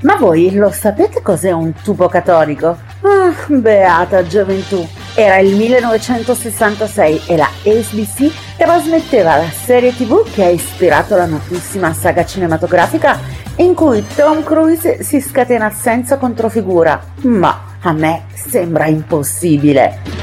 Ma voi lo sapete cos'è un tubo catodico? Ah, beata gioventù! Era il 1966 e la ABC trasmetteva la serie TV che ha ispirato la notissima saga cinematografica in cui Tom Cruise si scatena senza controfigura. Ma a me sembra impossibile.